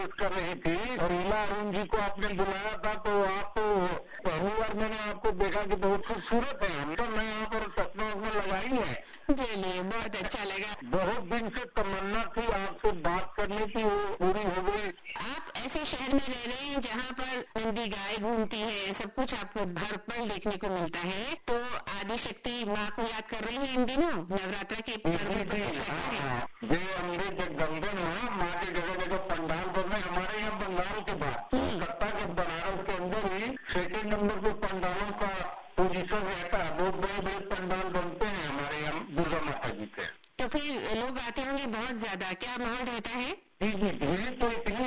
कर रही थी और ईला अरुण जी को आपने बुलाया था, तो आप पहली बार मैंने आपको देखा कि बहुत खूबसूरत है। हम तो मैं यहाँ पर चश्मा उसमें लगाई है। चलिए, बहुत अच्छा लगा। बहुत दिन से तमन्ना थी आपसे बात करने की, वो पूरी हो गई। आप ऐसे शहर में रह रहे हैं जहाँ पर नंदी गाय घूमती है, सब कुछ आपको हर पल देखने को मिलता है, तो आदि शक्ति माँ को याद कर रहे हैं इन दिनों नवरात्र के पर्व पर? जय अम्बे जगदम्बे माँ के जगह जगह पंडाल बन रहे। हमारे यहाँ बंगाल के बाद कलकत्ता के बनारस के अंदर ही सेकेंड नंबर पे पंडालों का पोजीशन रहता है। बहुत बड़े बड़े पंडाल बनते हैं हमारे यहाँ दुर्गा माता जी के। तो फिर लोग आते होंगे बहुत ज्यादा, क्या माहौल रहता है? जी जी, भीड़ तो इतनी